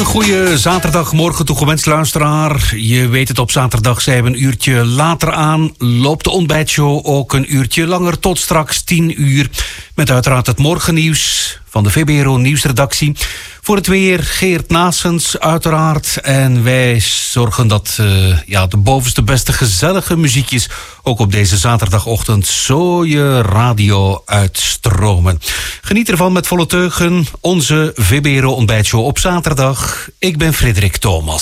Een goede zaterdagmorgen toegewenst, luisteraar. Je weet het, op zaterdag zijn we een uurtje later aan. Loopt de ontbijtshow ook een uurtje langer tot straks 10 uur. Met uiteraard het morgennieuws van de VBRO Nieuwsredactie. Voor het weer Geert Naessens uiteraard. En wij zorgen dat de bovenste beste gezellige muziekjes ook op deze zaterdagochtend zo je radio uitstromen. Geniet ervan met volle teugen. Onze VBRO ontbijtshow op zaterdag. Ik ben Frederik Thomas.